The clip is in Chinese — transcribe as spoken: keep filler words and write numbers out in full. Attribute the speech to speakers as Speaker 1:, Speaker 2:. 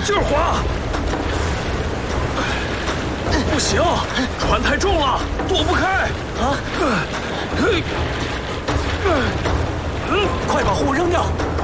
Speaker 1: 劲儿划。不行，船太重了，躲不开。
Speaker 2: 啊！快把货扔掉！